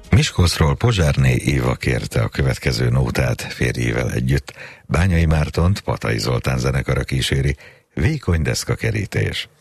Miskolcról Pozsárné Éva kérte a következő nótát férjével együtt. Bányai Mártont Patai Zoltán zenekara kíséri. Vékony deszka kerítés.